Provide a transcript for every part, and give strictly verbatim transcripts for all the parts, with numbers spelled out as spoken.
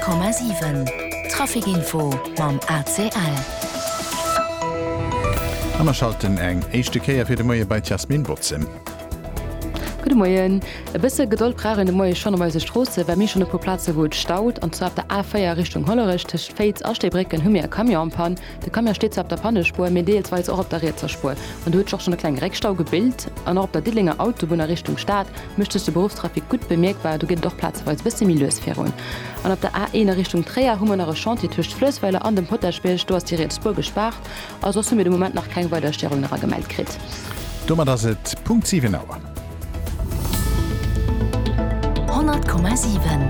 Komma sieben Trafikinfo mam A C L. Ammer schalten eng eischchte Käier fir de Moie bei Jasmin Botzem. Gute Morgen. E bisse Geduld brauchen de Moie schon um se Strasse, weil mir schon po Platze wo et staut und zwar ab der A vier Richtung Hollerich tech Faits Ausstehbricken hun mir Kamion pan. De Kamion steht auf der Pannespur, mit Deels war auch auf der Rätserspur. Und du hast auch schon einen kleinen Reckstau gebildet. Und auf der Dillinger Autobahn Richtung Stadt möchtest du Berufstrafik gut bemerkbar, du geht doch Platz, weil es bis zum Milieusfährung. Und auf der A eins Richtung Träger haben wir noch ein Chantier zwischen Flößweiler an dem Potterspiel, du hast die Rätspur gespart. Also hast du mir im Moment noch keine Weiterstellung nach gemeldet gekriegt. Dummer das et Punkt sieben Auer. hundert Komma sieben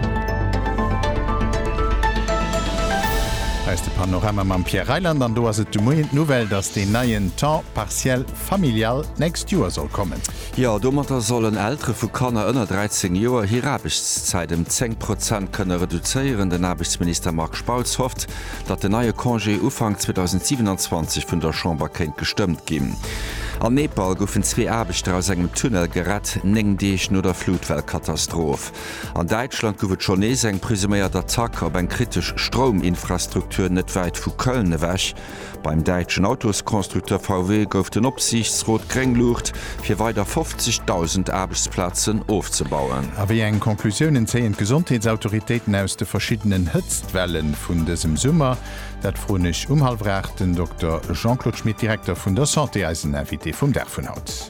Heißt de Panorama mam Pierre Reiland an do as et du moient Novel, dats de neien Temps partiell familial näst Joer soll kommen. Ja, dommerter sollen Ältre vu Kanner ënner dreizehn Joer Hirabischszeit dem zehn Prozent kënne reduzéieren. Den Abichtsminister Marc Spautz hofft, dat de neue Congé Ufang zwanzig siebenundzwanzig vun der Chamber kenint gestimmt gin. An Nepal goufen zwee Abichter aus engem Tunnel gerett, neng deech no der Flutwellkatastroph. An Deutschland gouft schon nees eng presumméiert Attack op eng kritisch Strominfrastruktur net weit vu Kölne wäch. Beim deitschen Autoskonstrukteur V W gouf den Opsichtsrot Grenglucht fir weiter fünfzigtausend Arbeitsplatzen aufzubauen. A wie eng Konklusionen zeien Gesundheitsautoritäten aus de verschiedenen Hëtztwellen vun desem Summer, dat fronech Umhaltrechten Doktor Jean-Claude Schmidt, Direktor vun der Santé-Eisen-Invité vum Derfenhaut.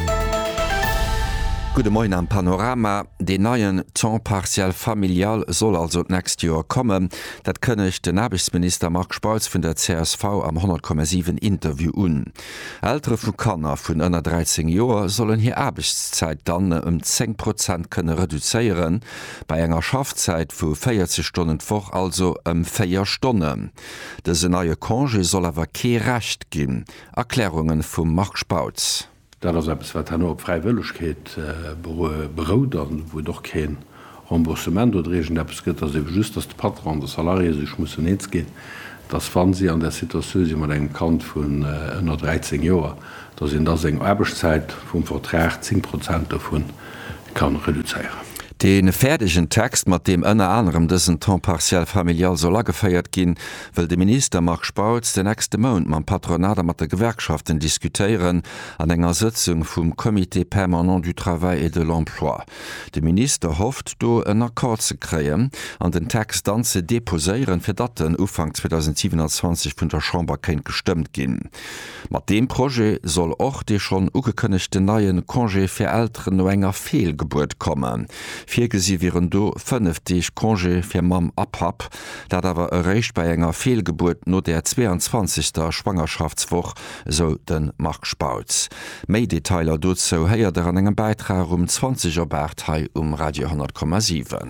Gute Morgen am Panorama. Den neuen Temps partiell familial soll also nächst Jahr kommen. Dat könne ich den Abichtsminister Marc Spautz von der C S V am hundert Komma sieben Interview un. Ältere von Kanner von einer dreizehn Jahren sollen hier Abichtszeit dann um zehn Prozent können reduzieren. Bei einer Schaffzeit von vierzig Stunden vor also um vier Stunden. Diese neue Congé soll aber kein Recht geben. Erklärungen von Marc Spautz. Dat wat han op Freiwilligkeit äh, berout an wo doch kein Remboursement oder gëtt as just dat de Patron der Salarie sech muss net gehen. Das fan sie an der Situation man eng Kant vun äh, dreizehn Joer, da sind das eng Erbeszeit vum Vertrag zehn Prozent davon kann reduzieren. Den fertigen Text, mit dem unter anderem diesen Temps partiell familial soll gefeiert gehen, will der Minister Marc Spautz den nächsten Monat mit dem Patronat mit den Gewerkschaften diskutieren an einer Sitzung vom Comité permanent du Travail et de l'Emploi. Der Minister hofft, da einen Akkord zu kriegen und den Text dann zu deposieren, für das den Anfang zwanzig siebenundzwanzig von der Chamber kein gestimmt gehen. Mit dem Projekt soll auch die schon angekündigte neue Congé für Ältere noch enger Fehlgeburt kommen. Viergesi wären do fünfzig Congé fir Mam abhab, dat awer erreicht bei enger Fehlgeburt no der zweiundzwanzigster Schwangerschaftswoch, so den Marc Spautz. Mei Detailer dozo heier der an engem Beitrag um zwanzig Uhr Berthei um Radio hundert Komma sieben.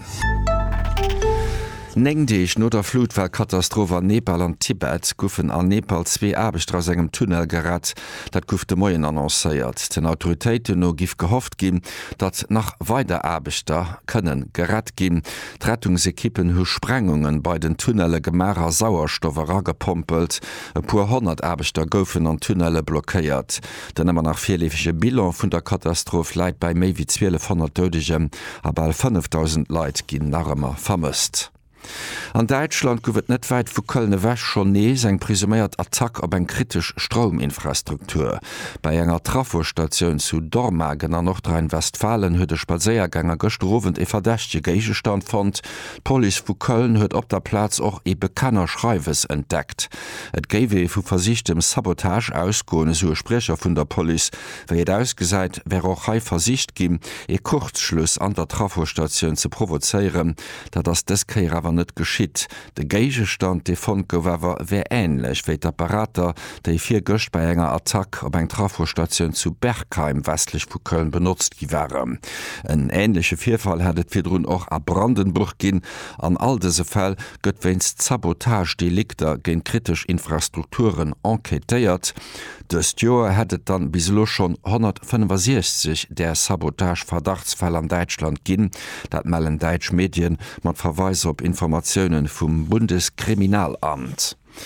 Neng deich no der Flutwellkatastrophe an Nepal an Tibet goufen an Nepal zwee Abichter aus engem Tunnel gerat, dat gouf de Moien annoncéiert. Den Autoritéiten no gif gehofft gin, dat nach weiter Abichter kënnen gerat gin. Rettungsekippen hu Sprengungen bei den Tunnelle gemerer Sauerstoffer gepompelt, e puer hundert Abichter goufen an Tunnelle blockéiert. Den ëmmer nach vierlefige Bilan vun der Katastrophe leit bei méi wie zwölfhundert Dödegem, aber fünftausend Leiit ginn nachëmmer vermisst. An Deutschland gouft net weit vu Kölne wäch schon nees eng presuméiert Attack op eng kritisch Strominfrastruktur. Bei enger Trafostationun zu Dormagen an Nordrhein-Westfalen huet de Spaséiergänger gestrowend e verdächtje Geigestand fand. Poli vu Köln huet op der Platz och e bekanner Schreiwes entdeckt. Et géwe vu versichtem Sabotage ausgone so Sprecher vun der Poli, wéi et ausgesäit, wär auch hei Versicht gin, e Kurzschluss an der Trafostationun ze provozeieren, dat das Deskeier net geschitt. De Geigestand de von Gowerwer wär ähnlich wéi d'Apparater, déi fir Göcht bei enger Attack op eng Trafostationun zu Bergheim westlich vu Köln benutzt giwärem. En ähnliche Vierfall hättet firrun och a Brandenburg ginn. An all dese Fäll gëtt wennst Sabotagedelikter gen kritisch Infrastrukturen enquetéiert. Dëst Joer hättet dann bislo schon hundertfünfundsechzig der Sabotageverdachtsfall an Deutschland ginn, dat mellen Deitsch Medien mat Verweis op Informationen vom Bundeskriminalamt.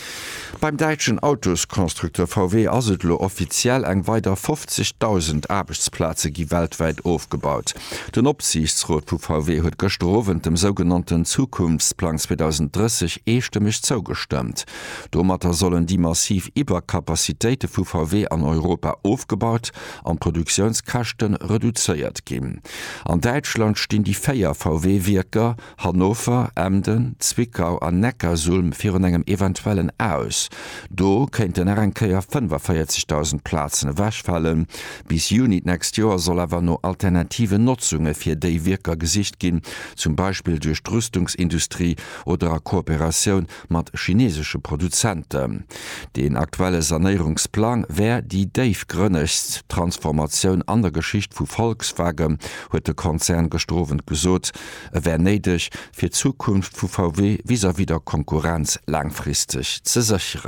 Beim deitschen Autoskonstrukteur V W asetlo offiziell eng weiter fünfzigtausend Arbeitsplätze gi weltweit aufgebaut. Den Opsichtsrot vu V W huet gestrowen dem sogenannten Zukunftsplan zweitausenddreißig einstimmig zugestimmt. Domater sollen die massiv Überkapazitäten vu V W an Europa aufgebaut, an Produktionskachten reduziert gin. An Deutschland stehen die Feier V W-Wirker Hannover, Emden, Zwickau an Neckarsulm fir engem eventuellen aus. Do kennt den Errenkeier fünfundvierzigtausend Plazen wächfallen. Bis Juni nächst Jahr soll awer no alternative Nutzunge fir déi Wirker gesicht gin, zum Beispiel durch Rüstungsindustrie oder a Kooperation mat chinesische Produzenten. Den aktuelle Sanierungsplan wär die Dave grönnigst Transformation an der Geschicht vu Volkswagen, huet de Konzern gestrowen gesot, wär neidig fir Zukunft vu V W vis wieder Konkurrenz langfristig ze sichern.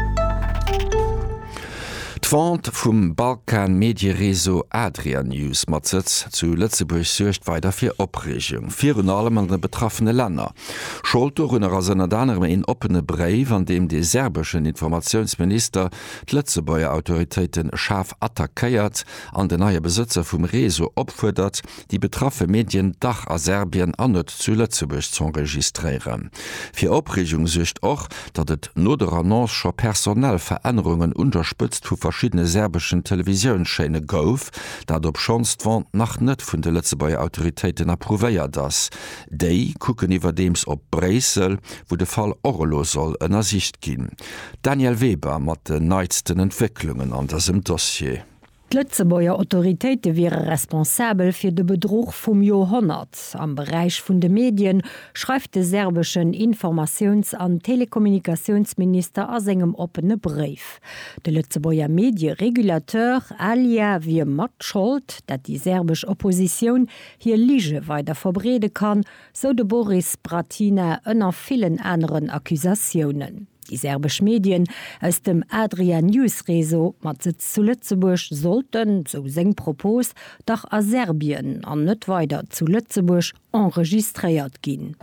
D'Wand vum Balkan Mediereso Adrian News mat Sitz zu Lützeburg suercht weiter fir Opregung. Vir und allem an de betroffene Länder. Schulter hun as danerem en opene Breif, an dem de serbischen Informationsminister d'Lützeburger Autoritäten scharf attackéiert, an den neue Besitzer vum Reso opfuerdert, die betroffe Medien Dach a Serbien anet zu Lützeburg zu registrieren. Fir Opregung sucht och, dat et no der Annonce personell Veränderungen unterstützt vu verschiedene serbischen Televisionsscheine gouf, dat op Schonstwand nach net vun de Lützeburger Autoritäten approuvéiert das. Dei kucken iwwer dems op Bresel, wo de Fall Orlo soll ënner Sicht ginn. Daniel Weber mat de neizten Entwicklungen an dasem Dossier. Lützeburger Autoritäten wäre responsabel für den Betrug vom Jahrhundert. Am Bereich von den Medien schreibt der serbischen Informations- und Telekommunikationsminister aus engem offenen Brief. Der Lützeburger Medienregulateur Alija wie Matschuld, dass die serbische Opposition hier Liege weiter verbreden kann, so der Boris Bratina unter vielen anderen Akkusationen. Die serbischen Medien aus dem Adrian News Reso mat Sitz zu Lützeburg sollten, so seng Propos, doch a Serbien an net weiter zu Lützeburg enregistriert gin.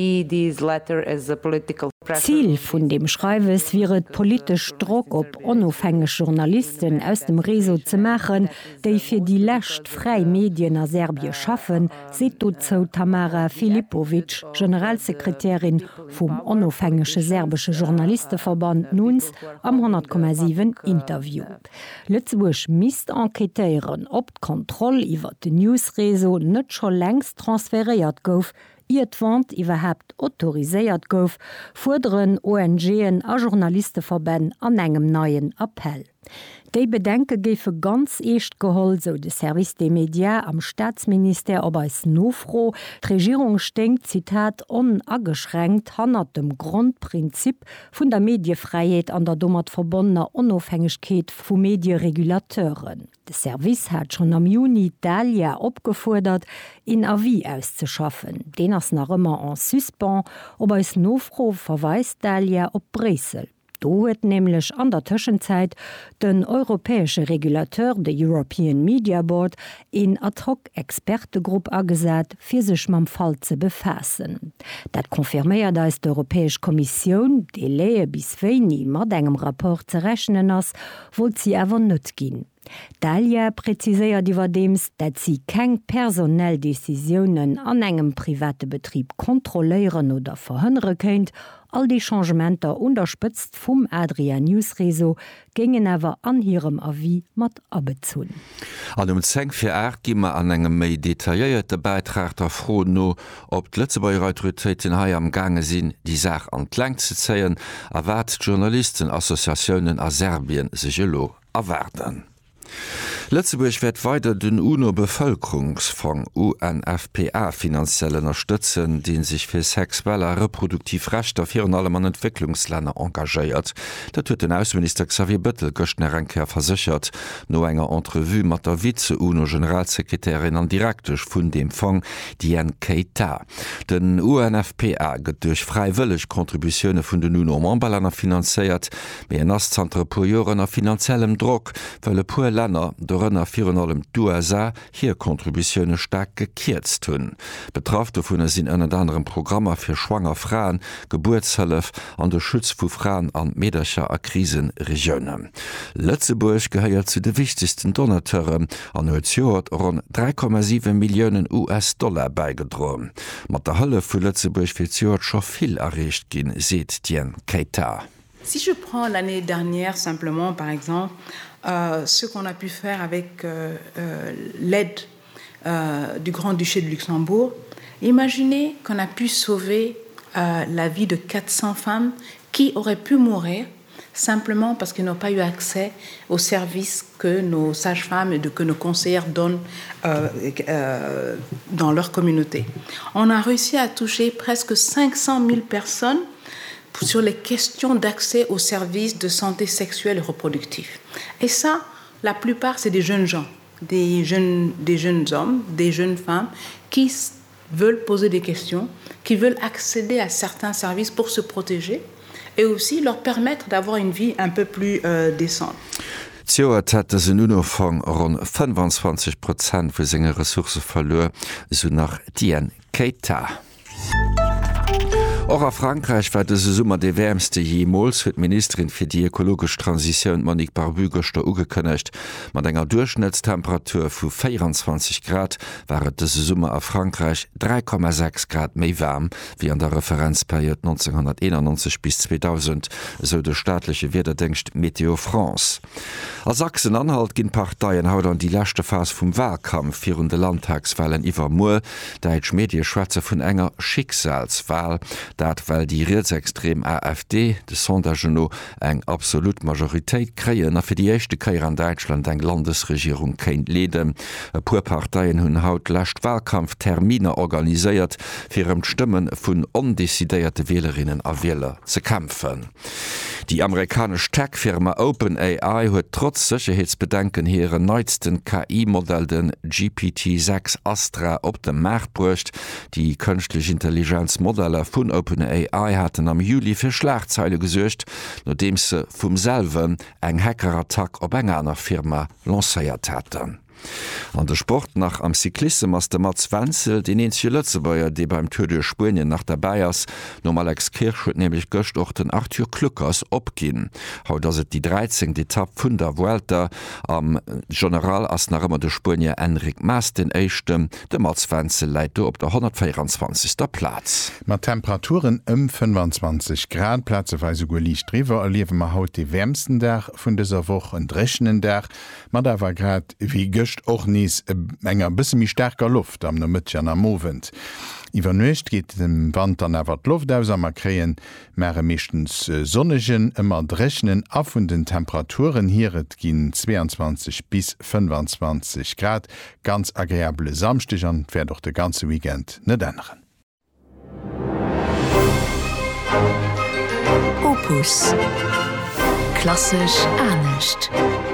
Ziel vun dem Schreiwes wäret politisch Druck op onofhängige Journalisten aus dem Reso zu machen, déi fir die lächt frei Medien a Serbien schaffen, seht zo Tamara Filipovic, Generalsekretärin vom onofhängige serbische Journalistenverband Nuns am hundert Komma sieben Interview. Lützeburg misst enquetéieren op d'Kontroll iwwer de Newsreso net schon längst transferiert gouf, Iwand iwwerhebt autoriséiert gouf, forderen O N G-en a Journalistenverbänd an engem neien Appell. Dei Bedenke géfe ganz echt geholl, so de Service des Médias am Staatsminister aber als nofro. D'Regierung stinkt, Zitat, onaggeschränkt hannert dem Grundprinzip vun der Medienfreiheit an der dommert verbondener Unabhängigkeit vu Medienregulateuren. De Service hat schon am Juni Dalia opgefordert, in Avis auszuschaffen. Den ass nach immer en Suspens, ob als nofro verweist Dalia op Bresel. Do huet nämlich an der Tschenzeit den europäische Regulateur de European Media Board in Ad-hoc-Expertegruppe agesat, fir sech mam Fall ze befassen. Dat konfirméiert als d' Europäesch Kommission, de Lehe bis weini mat engem Rapport ze rechnen ass, wo sie awer nett ginn. Dalia präziséiert iwwer dems, dat sie keng personell Decisionen an engem private Betrieb kontroléieren oder verhënnere kennt, all die Changementer unterspëtzt vum Adrian News Reso gingen awer an hirem Avis mat abbezuun. An dem Zeng fir Ä gimmer an engem méi detailierte Beitrag der froh no, op d Lützeburger Autoritäten hai am gange sinn, die Sach an d'Leng ze zeien, erwart Journalistenassoziatiounen a Serbien sech lo erwerden. Lützeburg wird weiter den UNO-Bevölkerungsfonds U N F P A finanziell unterstützen, den sich für sexuelle Reproduktivrechte auf ihren allem Entwicklungsländer engagiert. Das hat den Außenminister Xavier Bettel gestern Reinkehr versichert, nur einer Entrevue mit der Vize-UNO-Generalsekretärin und direktisch von dem Fonds Diane Keita. Den U N F P A wird durch freiwillig Kontributionen von den UNO-Memberländern finanziert, mit einem Aszentrum pro Jahr unter finanziellem Druck, weil ein paar Länder Staaten a vir allem d'U S A hier Kontributionioune stark gekierzt hunn. Betrafte vun sinn ënner anderen Programmer fir schwanger Fraen, Geburtshëllef an der Schutz vu Fraen an Medercher a Krisenregioune. Lëtzeburg geheiert zu de wichtigsten Donateuren an huet Joert rund drei Komma sieben Millionen U S-Dollar beigedroen. Mat der Hëlle vu Lëtzeburg fir Joert scho vill errecht ginn, seet Dien Keita. Si je prends l'année dernière simplement, par exemple, euh, ce qu'on a pu faire avec euh, euh, l'aide euh, du Grand-Duché de Luxembourg, imaginez qu'on a pu sauver euh, la vie de quatre cents femmes qui auraient pu mourir simplement parce qu'ils n'ont pas eu accès aux services que nos sages-femmes et de, que nos conseillères donnent euh, euh, dans leur communauté. On a réussi à toucher presque cinq cent mille personnes sur les questions d'accès aux services de santé sexuelle et reproductive. Et ça, la plupart, c'est des jeunes gens, des jeunes, des jeunes hommes, des jeunes femmes qui veulent poser des questions, qui veulent accéder à certains services pour se protéger et aussi leur permettre d'avoir une vie un peu plus euh, décente. Zioert hat se Nunofang rund fünfundzwanzig Prozent vu senge Ressource verlor, so nach Dien Keita. Auch a Frankreich war de Summer de wärmste jemols huet Ministerin fir die ökologisch Transition Monique Barbugerster ugekënnecht. mat enger Durchschnittstemperatur vu vierundzwanzig Grad waret de Summer a Frankreich drei Komma sechs Grad méi warm wie an der Referenzperiode neunzehnhunderteinundneunzig bis zweitausend, so de staatliche Wederdenkst Meteo France. A Sachsen-Anhalt ginn Parteiien haut an die lächte Phase vum Wahlkampf vir de Landtagswahlen iwwer Moer, Deitsch Medischwäze vun enger Schicksalswahl, dat weil die rechtsextrem AfD de Sondagenno eng absolut Majoritéit kreien a fir die echte Keier an Deutschland eng Landesregierung kéint leden. E puer Parteiien hunn haut lächt Wahlkampftermine organiséiert fir em Stimmen vun ondesidéierte Wählerinnen a Wähler ze kämpfen. Die amerikanische Tech-Firma OpenAI huet trotz Sicherheitsbedenken hire neuesten K I-Modell den G P T sechs Astra op dem Markt brucht. Die künstliche Intelligenzmodelle vun OpenAI hatten am Juli fir Schlagzeile gesuercht, nachdem se vum selwen eng Hackerattack op eng aner Firma lancéiert hätten. An der Sport nach am Cyklissem ass der Mats Wenzel den ensche Lëtzebäier, dei beim Tour de Spurien nach der Bayiers nom Alex Kirch huet nämlich gëcht och den Arthur Kluckers opginn. Haut ass et die dreizehnte Etapp vun der Vuelta am General ass nach ëmmer de Spurnier Enrik Maas den Eischtem, de Mats Wenzel läit op der hundertvierundzwanzigster Platz. Mat Temperaturen ëm fünfundzwanzig Grad Plazeweise go liicht drwer erliewe ma haut de wärmsten Dach vun deser woch en drechenen Dach, mat awer grad wie gëcht och nies enger bisse mi stärker Luft am no Mëtchen am Mowend. Iwer nocht geht dem Wand an awer d Luft ausammer kreien, Märe mechtens äh, sonnegen ëmmer drechnen a vun den Temperaturen hiret ginn zweiundzwanzig bis fünfundzwanzig Grad, ganz agréable Samstich an wär doch de ganze Weekend net ännneren. Opus. Klassisch ernstcht.